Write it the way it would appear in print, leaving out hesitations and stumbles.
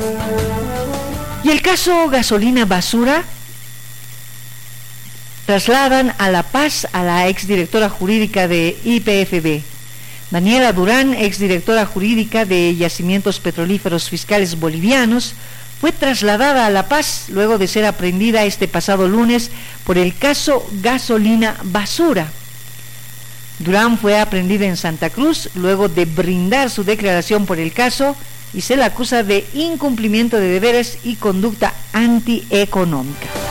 Y el caso gasolina basura, trasladan a La Paz a la exdirectora jurídica de YPFB. Daniela Durán, exdirectora jurídica de Yacimientos Petrolíferos Fiscales Bolivianos, fue trasladada a La Paz luego de ser aprehendida este pasado lunes por el caso gasolina basura. Durán fue aprehendida en Santa Cruz luego de brindar su declaración por el caso y se la acusa de incumplimiento de deberes y conducta antieconómica.